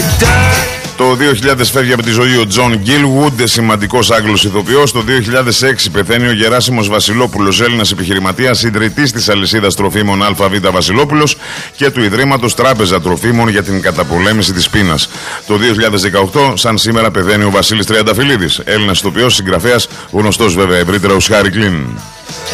Το 2000 φεύγει από τη ζωή ο Τζον Γκίλγουντ, σημαντικός Άγγλος ηθοποιός. Το 2006 πεθαίνει ο Γεράσιμος Βασιλόπουλος, Έλληνας επιχειρηματίας, ιδρυτής της αλυσίδας τροφίμων ΑΒ Βασιλόπουλος και του Ιδρύματος Τράπεζα Τροφίμων για την καταπολέμηση της πείνας. Το 2018, σαν σήμερα, πεθαίνει ο Βασίλης Τριανταφυλλίδης, Έλληνας ηθοποιός, συγγραφέας, γνωστός βέβαια ευρύτερα ως Χάρι Κλίν.